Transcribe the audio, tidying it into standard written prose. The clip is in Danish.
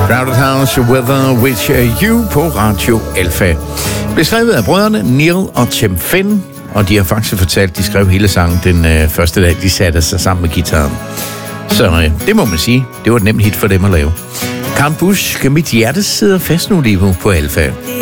Crowded House, Weather With You på Radio Alpha. Beskrevet af brødrene Neil og Tim Finn, og de har faktisk fortalt, at de skrev hele sangen den første dag, de satte sig sammen med guitaren. Så det må man sige, det var et nemt hit for dem at lave. Karen Busch, mit hjerte sidder fast nu lige på Alpha.